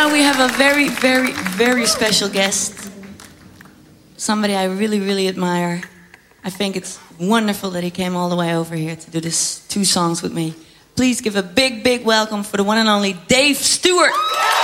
now we have a very, very, very special guest. Somebody I really, really admire. I think it's wonderful that he came all the way over here to do this 2 songs with me. Please give a big, big welcome for the one and only Dave Stewart.